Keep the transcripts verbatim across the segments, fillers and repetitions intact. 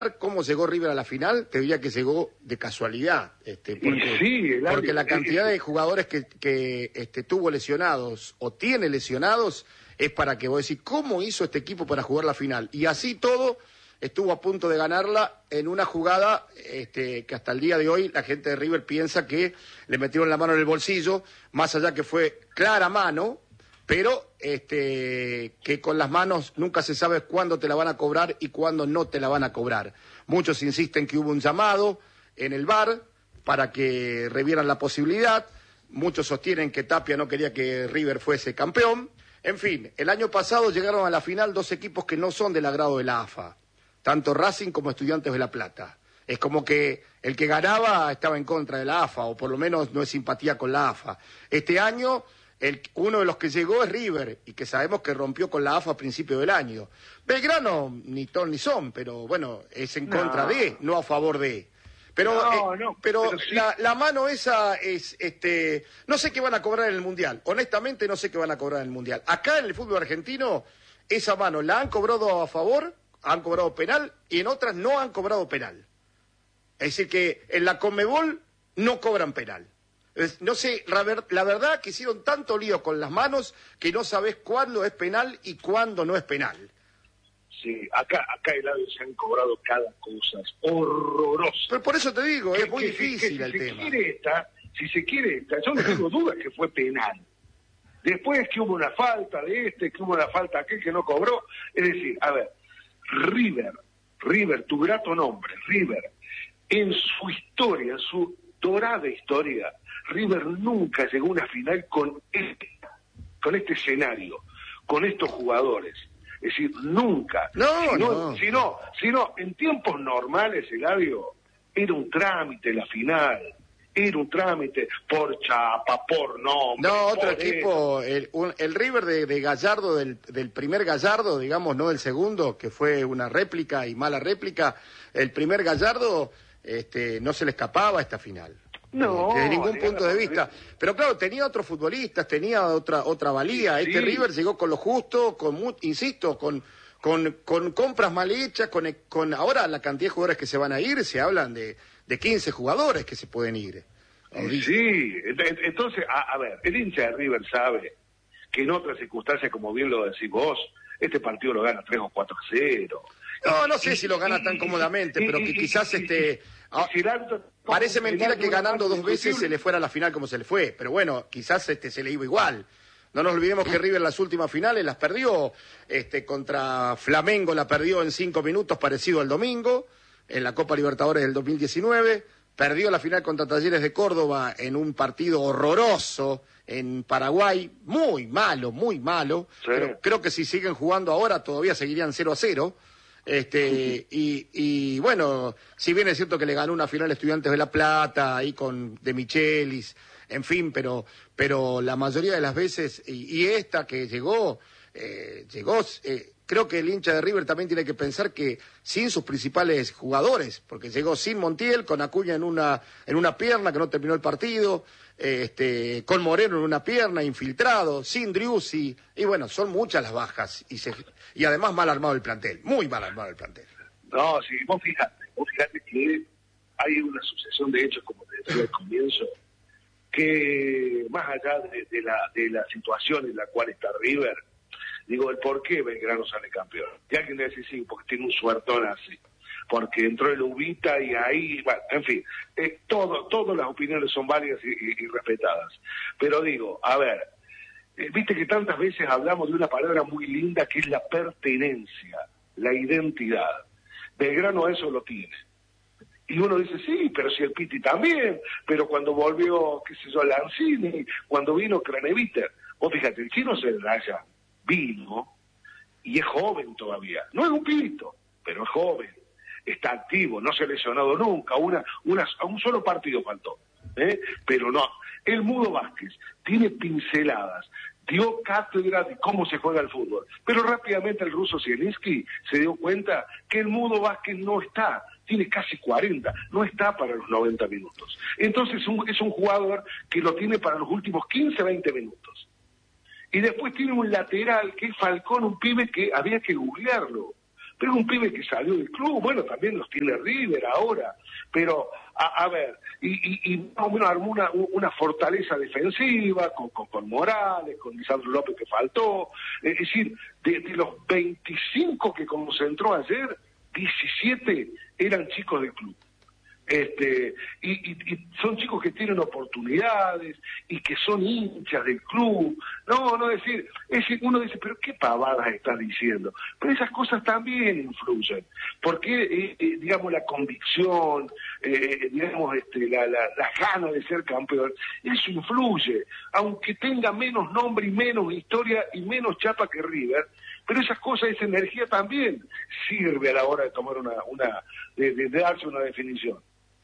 cómo llegó River a la final, te diría que llegó de casualidad, este, porque, sí, el porque la año, cantidad eh, de jugadores que, que este, tuvo lesionados o tiene lesionados es para que vos decís, ¿cómo hizo este equipo para jugar la final? Y así todo, estuvo a punto de ganarla en una jugada este, que hasta el día de hoy la gente de River piensa que le metieron la mano en el bolsillo, más allá que fue clara mano, pero este, que con las manos nunca se sabe cuándo te la van a cobrar y cuándo no te la van a cobrar. Muchos insisten que hubo un llamado en el V A R para que revieran la posibilidad, muchos sostienen que Tapia no quería que River fuese campeón. En fin, el año pasado llegaron a la final dos equipos que no son del agrado de la A F A, tanto Racing como Estudiantes de La Plata. Es como que el que ganaba estaba en contra de la A F A, o por lo menos no es simpatía con la A F A. Este año, el, uno de los que llegó es River, y que sabemos que rompió con la A F A a principio del año. Belgrano, ni ton ni son, pero bueno, es en contra no. de, no a favor de. Pero, no, eh, no, pero, pero sí. la, la mano esa es, este, no sé qué van a cobrar en el Mundial. Honestamente no sé qué van a cobrar en el Mundial. Acá en el fútbol argentino, esa mano la han cobrado a favor, han cobrado penal, y en otras no han cobrado penal. Es decir que en la Conmebol no cobran penal. Es, no sé, la, ver, la verdad que hicieron tanto lío con las manos que no sabés cuándo es penal y cuándo no es penal. Sí, acá, acá el lado se han cobrado cada cosa horrorosa. Pero por eso te digo, que, es muy que, difícil que, que el si tema. Se quiere esta, si se quiere esta, yo no tengo dudas que fue penal. Después que hubo una falta de este, que hubo una falta de aquel que no cobró. Es decir, a ver, River, River, tu grato nombre, River, en su historia, en su dorada historia, River nunca llegó a una final con este, con este escenario, con estos jugadores. Es decir, nunca. No, si no. Si no, si no, en tiempos normales, Eladio, era un trámite la final. Era un trámite por chapa, por nombre. No, otro por equipo, el, un, el River de, de Gallardo, del, del primer Gallardo, digamos, no del segundo, que fue una réplica y mala réplica, el primer Gallardo este, no se le escapaba a esta final. No, desde ningún digamos, punto de vista. Pero claro, tenía otros futbolistas, tenía otra otra valía. Sí, este sí. River llegó con lo justo, con mu- insisto, con con con compras mal hechas, con con ahora la cantidad de jugadores que se van a ir, se hablan de de quince jugadores que se pueden ir. Sí, entonces, a, a ver, el hincha de River sabe que en otras circunstancias, como bien lo decís vos, este partido lo gana tres o cuatro a cero. No, no sé y, si lo gana y, tan y, cómodamente, y, pero y, que y, quizás y, este... y, ah, y si el árbitro, parece mentira que ganando dos veces discutible. se le fuera a la final como se le fue, pero bueno, quizás este se le iba igual. No nos olvidemos que River las últimas finales las perdió, este contra Flamengo la perdió en cinco minutos, parecido al domingo, en la Copa Libertadores del dos mil diecinueve, perdió la final contra Talleres de Córdoba en un partido horroroso en Paraguay, muy malo, muy malo. Sí. Creo, creo que si siguen jugando ahora todavía seguirían cero a cero. Este, y, y bueno, si bien es cierto que le ganó una final a Estudiantes de La Plata, ahí con De Michelis, en fin, pero, pero la mayoría de las veces, y, y esta que llegó, eh, llegó, eh, creo que el hincha de River también tiene que pensar que sin sus principales jugadores, porque llegó sin Montiel, con Acuña en una, en una pierna que no terminó el partido, eh, este, con Moreno en una pierna, infiltrado, sin Driussi, y bueno, son muchas las bajas, y, se, y además mal armado el plantel, muy mal armado el plantel. No, sí, vos fíjate, vos fíjate que hay una sucesión de hechos, como te decía al comienzo, que más allá de, de, la, de la situación en la cual está River, digo, el por qué Belgrano sale campeón. Y alguien le dice sí, porque tiene un suertón así, porque entró el Ubita y ahí, bueno, en fin, eh, todo, todas las opiniones son válidas y, y, y respetadas. Pero digo, a ver, eh, viste que tantas veces hablamos de una palabra muy linda que es la pertenencia, la identidad. Belgrano eso lo tiene. Y uno dice, sí, pero si el Piti también, pero cuando volvió, qué sé yo, Lanzini, cuando vino Craneviter, vos fíjate, el chino se allá vino y es joven todavía, no es un pibito, pero es joven, está activo, no se ha lesionado nunca, una, una, a un solo partido faltó, ¿eh? Pero no, el Mudo Vázquez tiene pinceladas, dio cátedra de cómo se juega el fútbol, pero rápidamente el ruso Zielinski se dio cuenta que el Mudo Vázquez no está, tiene casi cuarenta, no está para los noventa minutos. Entonces un, es un jugador que lo tiene para los últimos quince, veinte minutos. Y después tiene un lateral que es Falcón, un pibe que había que googlearlo, pero es un pibe que salió del club, bueno, también los tiene River ahora, pero, a, a ver, y, y, y más o menos armó una, una fortaleza defensiva con, con, con Morales, con Lisandro López que faltó, es decir, de, de los veinticinco que concentró ayer, diecisiete eran chicos del club. Este, y, y, y son chicos que tienen oportunidades y que son hinchas del club. No, no decir, es decir, uno dice, pero qué pavadas estás diciendo. Pero esas cosas también influyen, porque eh, eh, digamos la convicción, eh, digamos este, la, la, las ganas de ser campeón, eso influye, aunque tenga menos nombre y menos historia y menos chapa que River. Pero esas cosas, esa energía también sirve a la hora de tomar una, una de, de, de darse una definición.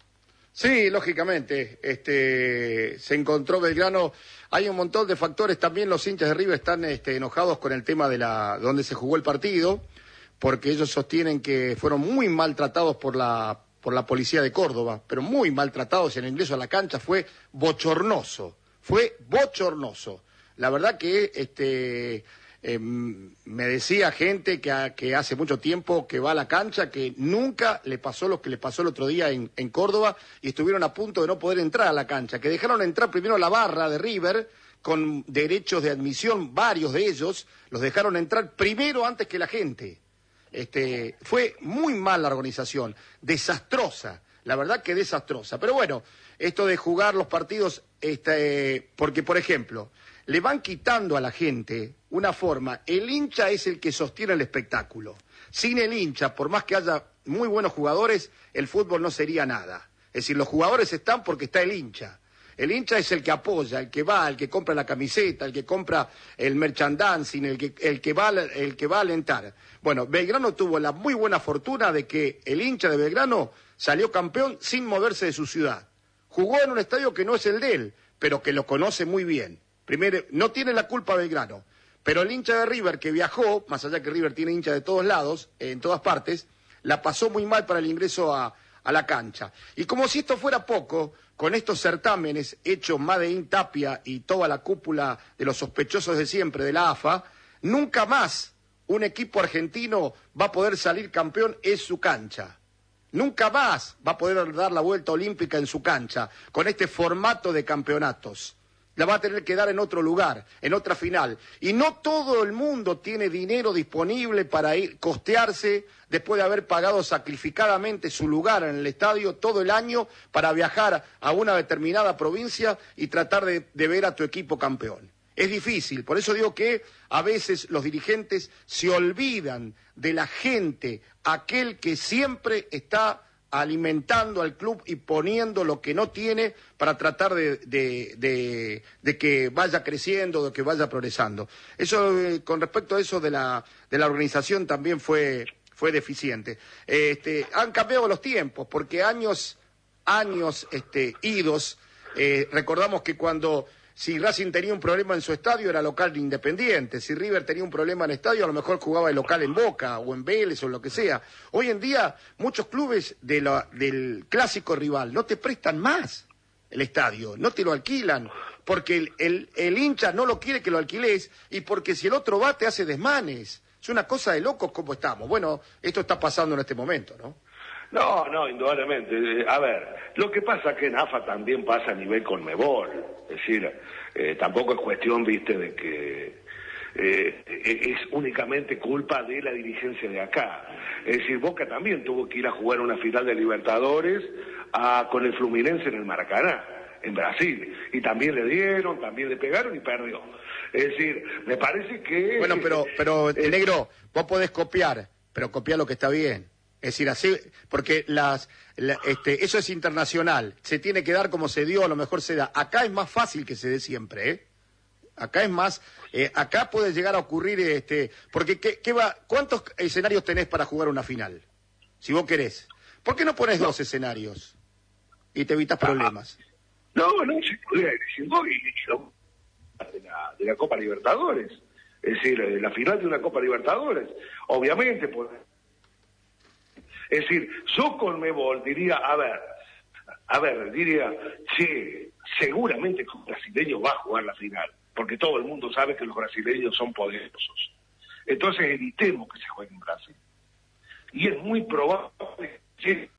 Sí, lógicamente, este, se encontró Belgrano, hay un montón de factores, también los hinchas de River están este, enojados con el tema de la donde se jugó el partido, porque ellos sostienen que fueron muy maltratados por la, por la policía de Córdoba, pero muy maltratados, y el ingreso a la cancha fue bochornoso, fue bochornoso. La verdad que este, eh, me decía gente que, a, que hace mucho tiempo que va a la cancha, que nunca le pasó lo que le pasó el otro día en, en Córdoba, y estuvieron a punto de no poder entrar a la cancha, que dejaron entrar primero la barra de River, con derechos de admisión, varios de ellos, los dejaron entrar primero antes que la gente. Este, fue muy mal la organización, desastrosa, la verdad que desastrosa. Pero bueno, esto de jugar los partidos, este, porque por ejemplo, le van quitando a la gente una forma, el hincha es el que sostiene el espectáculo. Sin el hincha, por más que haya muy buenos jugadores, el fútbol no sería nada. Es decir, los jugadores están porque está el hincha. El hincha es el que apoya, el que va, el que compra la camiseta, el que compra el merchandising, el que, el que va, el que va a alentar. Bueno, Belgrano tuvo la muy buena fortuna de que el hincha de Belgrano salió campeón sin moverse de su ciudad. Jugó en un estadio que no es el de él, pero que lo conoce muy bien. Primero, no tiene la culpa Belgrano, pero el hincha de River que viajó, más allá que River tiene hincha de todos lados, en todas partes, la pasó muy mal para el ingreso a, a la cancha. Y como si esto fuera poco, con estos certámenes hechos Made in Tapia y toda la cúpula de los sospechosos de siempre de la A F A, nunca más un equipo argentino va a poder salir campeón en su cancha. Nunca más va a poder dar la vuelta olímpica en su cancha, con este formato de campeonatos. La va a tener que dar en otro lugar, en otra final. Y no todo el mundo tiene dinero disponible para ir costearse después de haber pagado sacrificadamente su lugar en el estadio todo el año para viajar a una determinada provincia y tratar de, de ver a tu equipo campeón. Es difícil, por eso digo que a veces los dirigentes se olvidan de la gente, aquel que siempre está alimentando al club y poniendo lo que no tiene para tratar de, de, de, de que vaya creciendo, de que vaya progresando. Eso, eh, con respecto a eso de la, de la organización también fue, fue deficiente. Este, han cambiado los tiempos, porque años, años este, idos, eh, recordamos que cuando... Si Racing tenía un problema en su estadio, era local de Independiente. Si River tenía un problema en el estadio, a lo mejor jugaba el local en Boca o en Vélez o lo que sea. Hoy en día, muchos clubes de la, del clásico rival no te prestan más el estadio, no te lo alquilan, porque el, el, el hincha no lo quiere que lo alquiles y porque si el otro va te hace desmanes. Es una cosa de locos como estamos. Bueno, esto está pasando en este momento, ¿no? No, no, indudablemente. A ver, lo que pasa es que en A F A también pasa a nivel Conmebol. Es decir, eh, tampoco es cuestión, viste, de que eh, es únicamente culpa de la dirigencia de acá. Es decir, Boca también tuvo que ir a jugar una final de Libertadores a, con el Fluminense en el Maracaná, en Brasil. Y también le dieron, también le pegaron y perdió. Es decir, me parece que... Bueno, pero, pero eh, negro, vos podés copiar, pero copiar lo que está bien. Es decir, así, porque las, la, este, eso es internacional, se tiene que dar como se dio, a lo mejor se da. Acá es más fácil que se dé siempre, ¿eh? Acá es más, eh, acá puede llegar a ocurrir, este, porque ¿qué, qué va, ¿cuántos escenarios tenés para jugar una final? Si vos querés. ¿Por qué no pones no. dos escenarios? Y te evitas problemas. No, no, se podría decir, no, y, y, de, la, de la Copa Libertadores. Es decir, la final de una Copa Libertadores. Obviamente, pues... Es decir, yo Conmebol diría, a ver, a ver, diría, sí, seguramente que un brasileño va a jugar la final, porque todo el mundo sabe que los brasileños son poderosos. Entonces evitemos que se juegue en Brasil. y es muy probable que...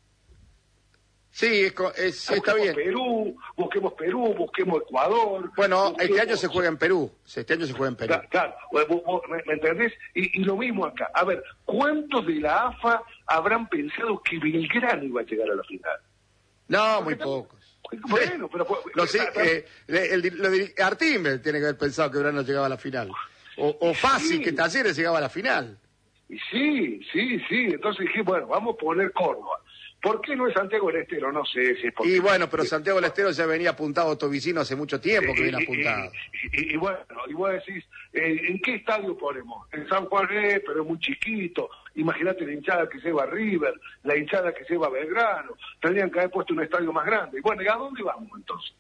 Sí, es, es, está bien. Perú, busquemos Perú, busquemos Ecuador. Bueno, busquemos... este año se juega en Perú. Este año se juega en Perú. Claro, claro. ¿Me, me entendés? Y, y lo mismo acá. A ver, ¿cuántos de la A F A habrán pensado que Belgrano iba a llegar a la final? No, Porque muy está... pocos. Bueno, pero... Lo, sí, eh, el, el, lo de Artime tiene que haber pensado que Belgrano llegaba a la final. O, o fácil sí. que Talleres llegaba a la final. Y sí, sí, sí. Entonces dije, bueno, vamos a poner Córdoba. ¿Por qué no es Santiago del Estero? No sé si es porque... Y bueno, pero Santiago del Estero ya venía apuntado a Tobicino hace mucho tiempo que y, viene apuntado. Y, y, y bueno, y vos decís, eh, ¿en qué estadio ponemos? En San Juan, eh, pero es muy chiquito. Imagínate la hinchada que lleva River, la hinchada que lleva Belgrano. Tendrían que haber puesto un estadio más grande. Y bueno, ¿y a dónde vamos entonces?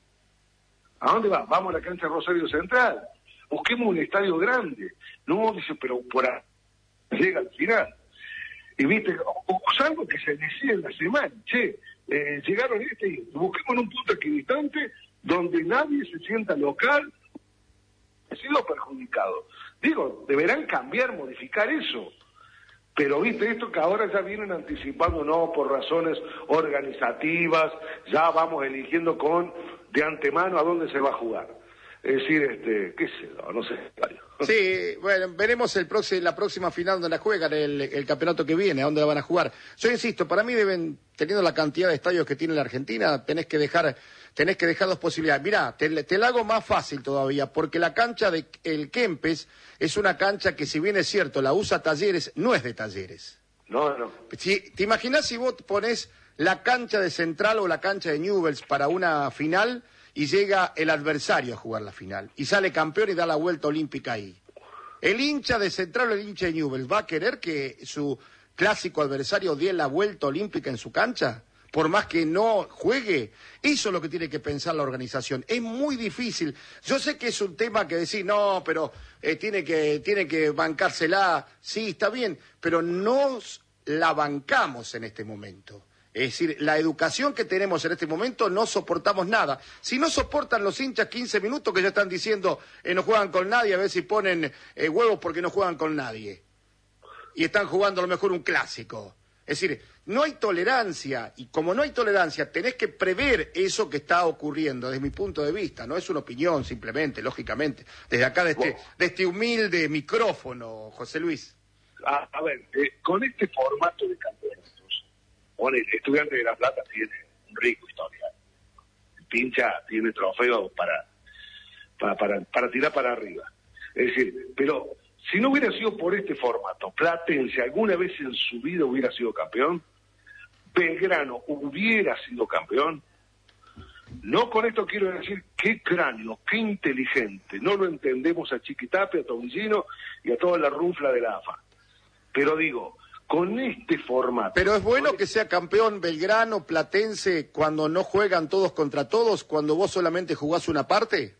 ¿A dónde vamos? Vamos a la cancha Rosario Central. Busquemos un estadio grande. No, dice, pero por ahí llega al final. Y viste, o, o algo que se decía en la semana, che, eh, llegaron este y busquemos en un punto equidistante donde nadie se sienta local, ha sido perjudicado. Digo, deberán cambiar, modificar eso. Pero viste, esto que ahora ya vienen anticipando, no, por razones organizativas, ya vamos eligiendo con de antemano a dónde se va a jugar. Es decir, este, qué sé yo, no sé. Sí, bueno, veremos el próximo, la próxima final donde la juegan, el, el campeonato que viene, a dónde la van a jugar. Yo insisto, para mí deben, teniendo la cantidad de estadios que tiene la Argentina, tenés que dejar, tenés que dejar dos posibilidades. Mirá, te, te la hago más fácil todavía, porque la cancha de el Kempes es una cancha que, si bien es cierto, la usa Talleres, no es de Talleres. No, no. Si, ¿te imaginás si vos ponés la cancha de Central o la cancha de Newell's para una final y llega el adversario a jugar la final y sale campeón y da la vuelta olímpica ahí? El hincha de Central o el hincha de Newell's va a querer que su clásico adversario dé la vuelta olímpica en su cancha, por más que no juegue. Eso es lo que tiene que pensar la organización. Es muy difícil. Yo sé que es un tema que decir, no, pero eh, tiene que tiene que bancársela. Sí, está bien, pero nos la bancamos en este momento. Es decir, la educación que tenemos en este momento no soportamos nada. Si no soportan los hinchas quince minutos que ya están diciendo eh, no juegan con nadie, a ver si ponen eh, huevos porque no juegan con nadie. Y están jugando a lo mejor un clásico. Es decir, no hay tolerancia, y como no hay tolerancia, tenés que prever eso que está ocurriendo, desde mi punto de vista. No es una opinión, simplemente, lógicamente. Desde acá, de este, de este humilde micrófono, José Luis. A, a ver, eh, con este formato de campeonatos, el Estudiante de La Plata tiene un rico historial. El Pincha tiene trofeos para, para, para, para tirar para arriba. Es decir, pero si no hubiera sido por este formato, Platense alguna vez en su vida hubiera sido campeón, Belgrano hubiera sido campeón. No con esto quiero decir qué cráneo, qué inteligente. No lo entendemos a Chiquitape, a Tobillino y a toda la runfla de la A F A. Pero digo, con este formato... Pero es bueno que sea campeón Belgrano, Platense, cuando no juegan todos contra todos, cuando vos solamente jugás una parte.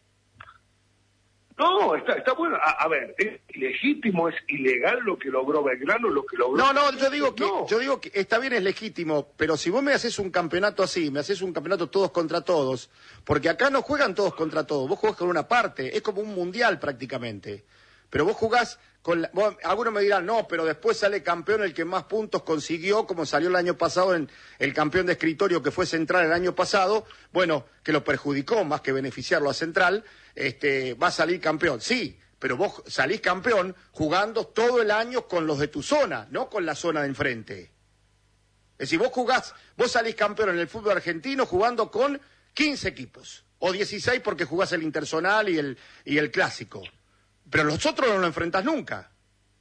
No, está, está bueno. A, a ver, es ilegítimo, es ilegal lo que logró Belgrano, lo que logró... No, no, yo digo que, no. yo digo que está bien, es legítimo, pero si vos me haces un campeonato así, me haces un campeonato todos contra todos, porque acá no juegan todos contra todos, vos jugás con una parte, es como un mundial prácticamente. Pero vos jugás con... La, vos, algunos me dirán, no, pero después sale campeón el que más puntos consiguió, como salió el año pasado en el campeón de escritorio que fue Central el año pasado, bueno, que lo perjudicó más que beneficiarlo a Central, este, va a salir campeón. Sí, pero vos salís campeón jugando todo el año con los de tu zona, no con la zona de enfrente. Es decir, vos jugás, vos salís campeón en el fútbol argentino jugando con quince equipos, o dieciséis porque jugás el interzonal y el, y el clásico. Pero los otros no lo enfrentás nunca.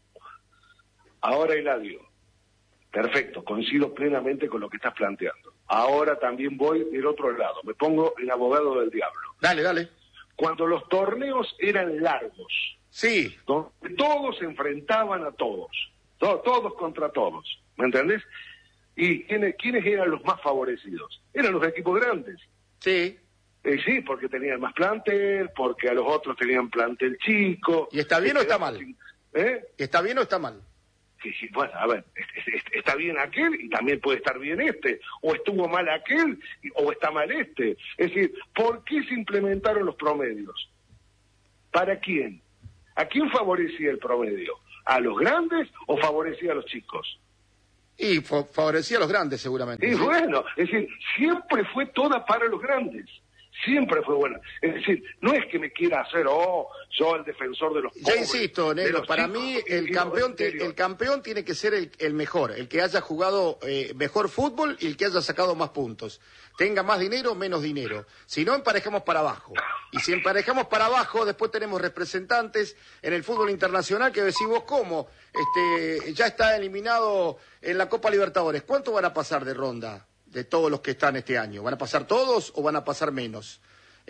Ahora, Eladio, perfecto, coincido plenamente con lo que estás planteando. Ahora también voy del otro lado, me pongo el abogado del diablo. Dale, dale. Cuando los torneos eran largos, sí, donde todos se enfrentaban a todos, to- todos contra todos, ¿me entendés? ¿Y quiénes, quiénes eran los más favorecidos? Eran los equipos grandes. sí. Eh, sí, porque tenían más plantel, porque a los otros tenían plantel chico. ¿Y está bien o está mal? ¿Eh? ¿Está bien o está mal? Sí, sí, bueno, a ver, está bien aquel y también puede estar bien este, o estuvo mal aquel o está mal este. Es decir, ¿por qué se implementaron los promedios? ¿Para quién? ¿A quién favorecía el promedio? ¿A los grandes o favorecía a los chicos? Y favorecía a los grandes, seguramente. Y ¿sí? bueno, es decir, siempre fue toda para los grandes. Siempre fue buena. Es decir, no es que me quiera hacer, oh, yo el defensor de los pobres. Yo insisto, Negro, para mí el campeón, el campeón tiene que ser el, el mejor, el que haya jugado eh, mejor fútbol y el que haya sacado más puntos. Tenga más dinero o menos dinero. Si no, emparejamos para abajo. Y si emparejamos para abajo, después tenemos representantes en el fútbol internacional que decimos, ¿cómo? Este, ya está eliminado en la Copa Libertadores. ¿Cuánto van a pasar de ronda? De todos los que están este año. ¿Van a pasar todos o van a pasar menos?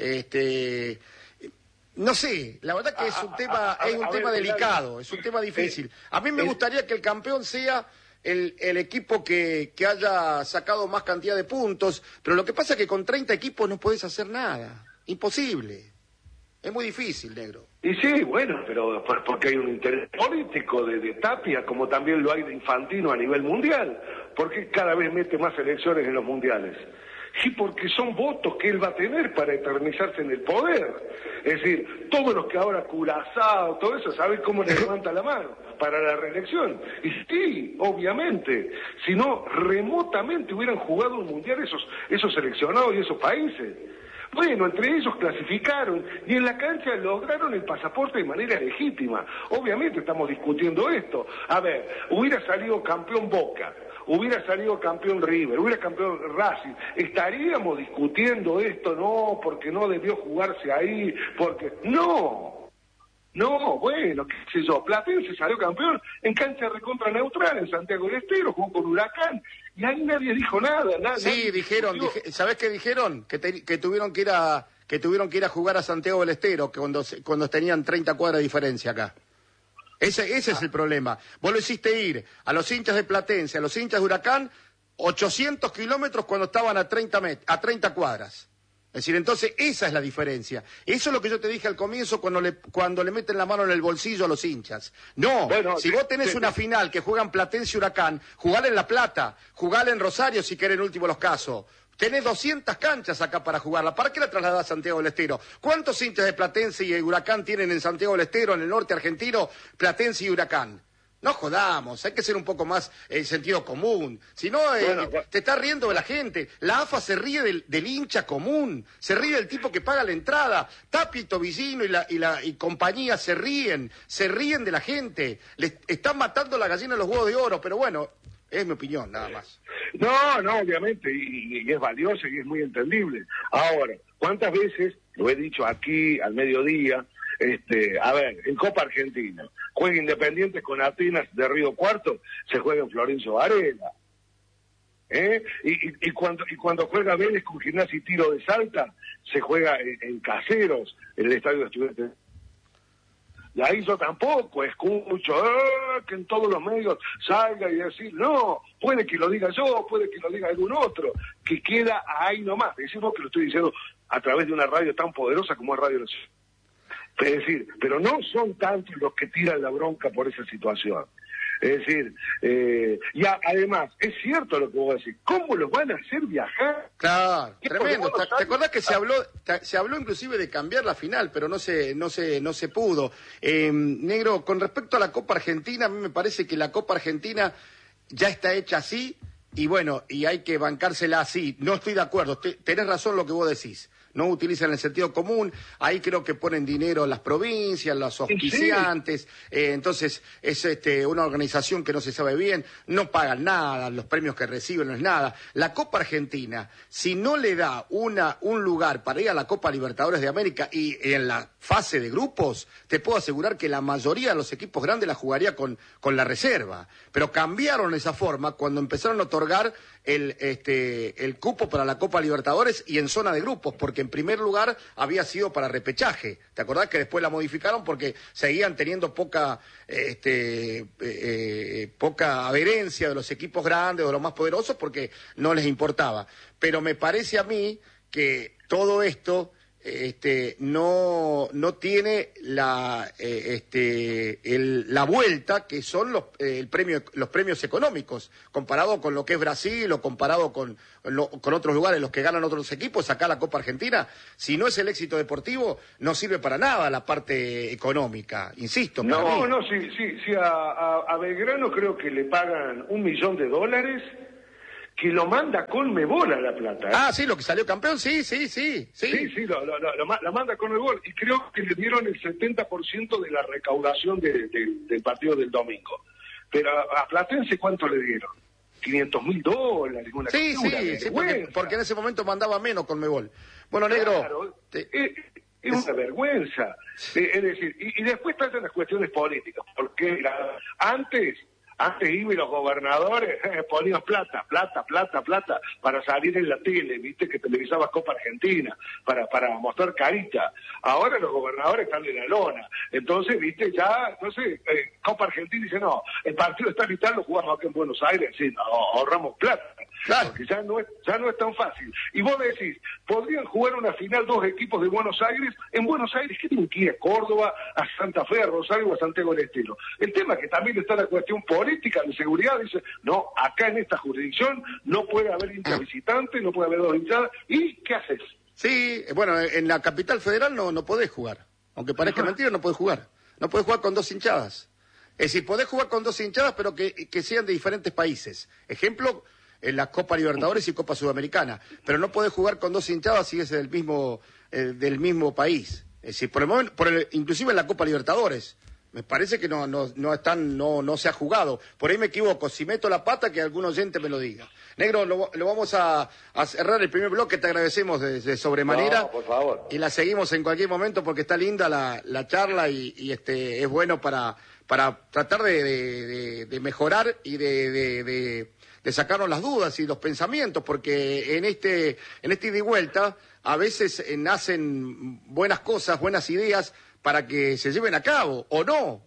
Este, no sé, la verdad que es un tema, es un tema delicado, es un tema difícil. A mí me gustaría que el campeón sea el, el equipo que, que haya sacado más cantidad de puntos, pero lo que pasa es que con treinta equipos no podés hacer nada. Imposible. Es muy difícil, Negro. Y sí, bueno, pero porque hay un interés político de, de Tapia, como también lo hay de Infantino a nivel mundial, porque cada vez mete más elecciones en los mundiales. Y porque son votos que él va a tener para eternizarse en el poder. Es decir, todos los que ahora Curazao, todo eso, ¿saben cómo le levanta la mano para la reelección? Y sí, obviamente, si no, remotamente hubieran jugado un mundial esos, esos seleccionados y esos países. Bueno, entre ellos clasificaron y en la cancha lograron el pasaporte de manera legítima. Obviamente estamos discutiendo esto. A ver, hubiera salido campeón Boca, hubiera salido campeón River, hubiera campeón Racing, ¿estaríamos discutiendo esto? No, porque no debió jugarse ahí, porque... ¡No! No, bueno, qué sé yo, Platense salió campeón en cancha recontra neutral, en Santiago del Estero, jugó con Huracán, y ahí nadie dijo nada, nada. Sí, nadie dijeron, dije, ¿sabés qué dijeron? Que, te, que tuvieron que ir a que tuvieron que ir a jugar a Santiago del Estero, que cuando, cuando tenían treinta cuadras de diferencia acá. Ese, ese ah. es el problema. Vos lo hiciste ir a los hinchas de Platense, a los hinchas de Huracán, ochocientos kilómetros cuando estaban a treinta, met a treinta cuadras. Es decir, entonces esa es la diferencia. Eso es lo que yo te dije al comienzo cuando le, cuando le meten la mano en el bolsillo a los hinchas. No, bueno, si vos tenés sí, una sí. final que juegan Platense y Huracán, jugale en La Plata, jugale en Rosario si querés en último los casos. Tenés doscientas canchas acá para jugarla. ¿Para qué la trasladás a Santiago del Estero? ¿Cuántos hinchas de Platense y Huracán tienen en Santiago del Estero, en el norte argentino, Platense y Huracán? No jodamos, hay que ser un poco más en eh, sentido común. Si no, eh, bueno, te está riendo de la gente. La A F A se ríe del, del hincha común, se ríe del tipo que paga la entrada. Tapia y Tobillino y, la, y, la, y compañía se ríen, se ríen de la gente. Le están matando la gallina de los huevos de oro, pero bueno, es mi opinión, nada más. No, no, obviamente, y, y es valioso y es muy entendible. Ahora, ¿cuántas veces, lo he dicho aquí al mediodía, Este, a ver, en Copa Argentina, juega Independiente con Atenas de Río Cuarto, se juega en Florencio Varela. ¿Eh? Y, y, y, cuando, y cuando juega Vélez con Gimnasia y Tiro de Salta, se juega en, en Caseros, en el Estadio de Estudiantes. Y ahí yo tampoco escucho eh, que en todos los medios salga y decir, no, puede que lo diga yo, puede que lo diga algún otro, que queda ahí nomás. Decimos que lo estoy diciendo a través de una radio tan poderosa como es Radio Nacional. Es decir, pero no son tantos los que tiran la bronca por esa situación. Es decir, eh, y a, además, es cierto lo que vos decís, ¿cómo los van a hacer viajar? Claro, tremendo. ¿Te, ¿Te acordás que se habló, te, se habló inclusive de cambiar la final, pero no se, no se, no se pudo? Eh, Negro, con respecto a la Copa Argentina, a mí me parece que la Copa Argentina ya está hecha así, y bueno, y hay que bancársela así. No estoy de acuerdo, te, tenés razón lo que vos decís. No utilizan el sentido común, ahí creo que ponen dinero las provincias, los auspiciantes, sí. eh, entonces es este, una organización que no se sabe bien, no pagan nada, los premios que reciben no es nada. La Copa Argentina, si no le da una, un lugar para ir a la Copa Libertadores de América y en la fase de grupos, te puedo asegurar que la mayoría de los equipos grandes la jugaría con, con la reserva. Pero cambiaron esa forma cuando empezaron a otorgar el, este, el cupo para la Copa Libertadores y en zona de grupos, porque en primer lugar había sido para repechaje. ¿Te acordás que después la modificaron porque seguían teniendo poca, este, eh, eh, poca adherencia de los equipos grandes o de los más poderosos porque no les importaba? Pero me parece a mí que todo esto este, no, no tiene la, eh, este, el, la vuelta que son los, eh, el premio, los premios económicos, comparado con lo que es Brasil o comparado con, lo, con otros lugares, los que ganan otros equipos. Acá la Copa Argentina, si no es el éxito deportivo, no sirve para nada la parte económica, insisto. No, para mí. no, sí, sí, sí a, a, a Belgrano creo que le pagan un millón de dólares que lo manda Conmebol a La Plata. ¿eh? Ah, sí, lo que salió campeón, sí, sí, sí. Sí, sí, sí lo, lo, lo, lo manda Conmebol y creo que le dieron el setenta por ciento de la recaudación de, de, del partido del domingo. Pero a, a Platense, ¿cuánto le dieron? quinientos mil dólares, una Sí, cosa, sí, sí porque, porque en ese momento mandaba menos Conmebol. Bueno, Negro... Claro, te... es, es una vergüenza. Eh, es decir, y, y después tratan las cuestiones políticas, porque la, antes... Antes iba y los gobernadores eh, ponían plata, plata, plata, plata, para salir en la tele, viste, que televisaba Copa Argentina, para, para mostrar carita. Ahora los gobernadores están en la lona. Entonces, viste, ya, entonces, eh, Copa Argentina dice, no, el partido está vital, lo jugamos aquí en Buenos Aires, sí, no, ahorramos plata. Claro. Porque ya no, es, ya no es tan fácil. Y vos decís, ¿podrían jugar una final dos equipos de Buenos Aires? En Buenos Aires, ¿qué tienen que ir a Córdoba, a Santa Fe, a Rosario o a Santiago del Estero? El tema es que también está la cuestión política de seguridad. Dice, no, acá en esta jurisdicción no puede haber hinchas visitantes, no puede haber dos hinchadas. ¿Y qué haces? Sí, bueno, en la capital federal no, no podés jugar. Aunque parezca mentira, no podés jugar. No podés jugar con dos hinchadas. Es decir, podés jugar con dos hinchadas, pero que, que sean de diferentes países. Ejemplo, en la Copa Libertadores y Copa Sudamericana. Pero no podés jugar con dos hinchadas si es del mismo, eh, del mismo país. Es decir, por el momento, por el, inclusive en la Copa Libertadores. Me parece que no, no, no están, no, no se ha jugado. Por ahí me equivoco. Si meto la pata, que algún oyente me lo diga. Negro, lo, lo vamos a, a cerrar el primer bloque. Te agradecemos de, de sobremanera. No, por favor. Y la seguimos en cualquier momento porque está linda la, la charla y, y este es bueno para, para tratar de, de, de, de mejorar y de, de, de, de sacarnos las dudas y los pensamientos, porque en este, en este ida y vuelta a veces eh, nacen buenas cosas, buenas ideas, para que se lleven a cabo, o no,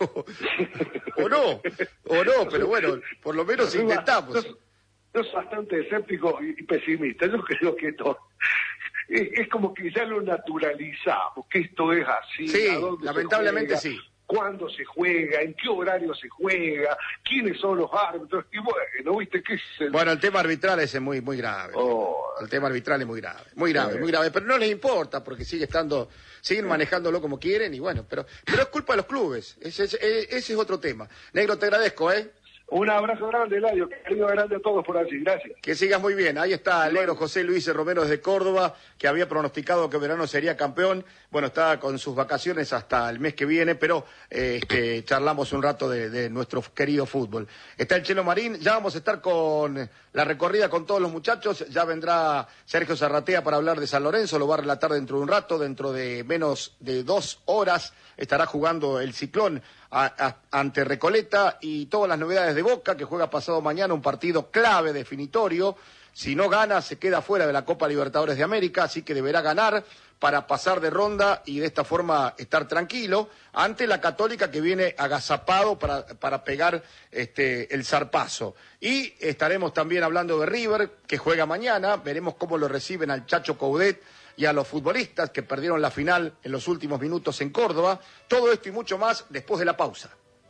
o no, o no, pero bueno, por lo menos intentamos. Yo, yo soy bastante escéptico y pesimista, yo creo que esto es, es como que ya lo naturalizamos, que esto es así. Sí, lamentablemente sí. ¿Cuándo se juega? ¿En qué horario se juega? ¿Quiénes son los árbitros? Y bueno, ¿viste qué es el... Bueno, el tema arbitral ese es muy, muy grave. Oh. El tema arbitral es muy grave, muy grave, muy grave. Pero no les importa porque sigue estando, siguen manejándolo como quieren y bueno, pero, pero es culpa de los clubes. Ese, ese, ese es otro tema. Negro, te agradezco, ¿eh? Un abrazo grande, Eladio. Cariño grande a todos por allí. Gracias. Que sigas muy bien. Ahí está el negro José Luis Romero desde Córdoba, que había pronosticado que Belgrano sería campeón. Bueno, está con sus vacaciones hasta el mes que viene, pero eh, este, charlamos un rato de, de nuestro querido fútbol. Está el Chelo Marín. Ya vamos a estar con la recorrida con todos los muchachos. Ya vendrá Sergio Zarratea para hablar de San Lorenzo. Lo va a relatar dentro de un rato. Dentro de menos de dos horas estará jugando el Ciclón a, a, ante Recoleta y todas las novedades de Boca, que juega pasado mañana un partido clave, definitorio. Si no gana, se queda fuera de la Copa Libertadores de América, así que deberá ganar para pasar de ronda y de esta forma estar tranquilo ante la Católica, que viene agazapado para, para pegar este, el zarpazo. Y estaremos también hablando de River, que juega mañana. Veremos cómo lo reciben al Chacho Coudet y a los futbolistas que perdieron la final en los últimos minutos en Córdoba. Todo esto y mucho más después de la pausa.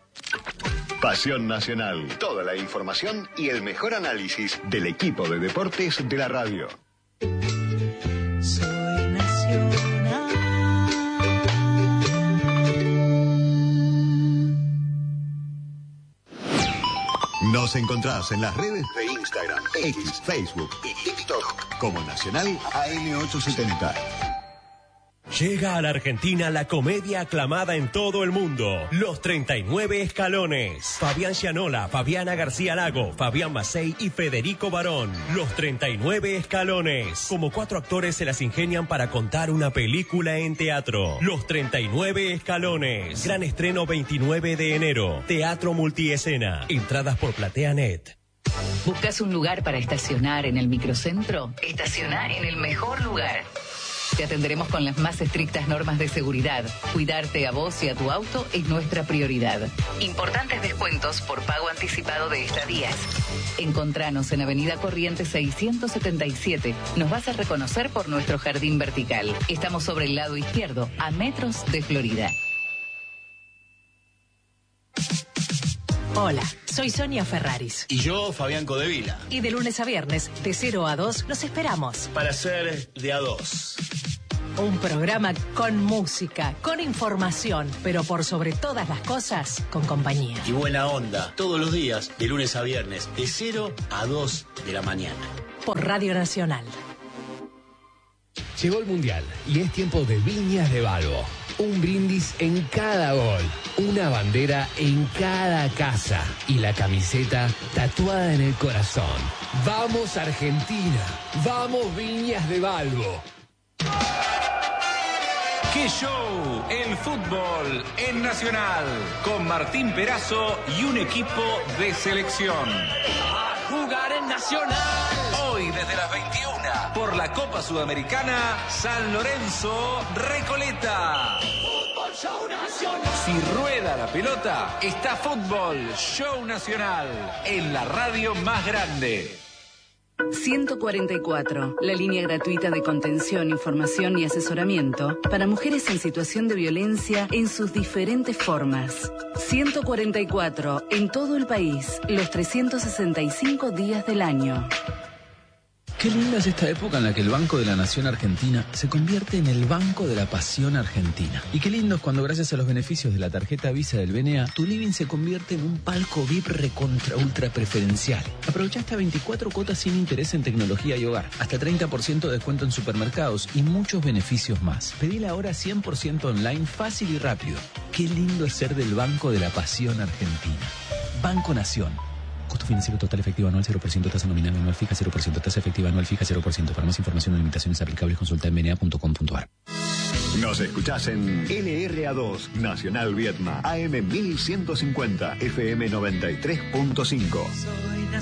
Pasión Nacional. Toda la información y el mejor análisis del equipo de deportes de la radio. Soy Nacional. Nos encontrás en las redes de Instagram, X, Facebook y TikTok como Nacional A M ochocientos setenta. Llega a la Argentina la comedia aclamada en todo el mundo, Los treinta y nueve Escalones. Fabián Gianola, Fabiana García Lago, Fabián Macei y Federico Barón. Los treinta y nueve Escalones. Como cuatro actores se las ingenian para contar una película en teatro. Los treinta y nueve Escalones. Gran estreno veintinueve de enero. Teatro multiescena. Entradas por PlateaNet. ¿Buscas un lugar para estacionar en el microcentro? Estaciona en el mejor lugar. Te atenderemos con las más estrictas normas de seguridad. Cuidarte a vos y a tu auto es nuestra prioridad. Importantes descuentos por pago anticipado de estadías. Encontranos en Avenida Corrientes seiscientos setenta y siete. Nos vas a reconocer por nuestro jardín vertical. Estamos sobre el lado izquierdo, a metros de Florida. Hola, soy Sonia Ferraris. Y yo, Fabián Codevila. Y de lunes a viernes, de cero a dos, los esperamos. Para ser de a dos. Un programa con música, con información, pero por sobre todas las cosas, con compañía. Y buena onda, todos los días, de lunes a viernes, de cero a dos de la mañana. Por Radio Nacional. Llegó el Mundial y es tiempo de Viñas de Balbo. Un brindis en cada gol, una bandera en cada casa y la camiseta tatuada en el corazón. ¡Vamos Argentina! ¡Vamos Viñas de Balbo! ¡Qué show! El fútbol en Nacional, con Martín Perazo y un equipo de selección. ¡A jugar en Nacional! Hoy desde las veintiuna, por la Copa Sudamericana, San Lorenzo, Recoleta. ¡Fútbol Show Nacional! Si rueda la pelota, está Fútbol Show Nacional, en la radio más grande. ciento cuarenta y cuatro, la línea gratuita de contención, información y asesoramiento para mujeres en situación de violencia en sus diferentes formas. ciento cuarenta y cuatro, en todo el país, los trescientos sesenta y cinco días del año. Qué linda es esta época en la que el Banco de la Nación Argentina se convierte en el Banco de la Pasión Argentina. Y qué lindo es cuando, gracias a los beneficios de la tarjeta Visa del B N A, tu living se convierte en un palco V I P recontra ultra preferencial. Aprovecha hasta veinticuatro cuotas sin interés en tecnología y hogar, hasta treinta por ciento de descuento en supermercados y muchos beneficios más. Pedila ahora cien por ciento online, fácil y rápido. Qué lindo es ser del Banco de la Pasión Argentina. Banco Nación. Costo financiero total efectivo anual cero por ciento, tasa nominal anual fija cero por ciento, tasa efectiva anual fija cero por ciento. Para más información o limitaciones aplicables, consulta en b n a punto com punto a r. Nos escuchás en L R A dos, Nacional Viedma, A M mil ciento cincuenta, F M noventa y tres punto cinco. Soy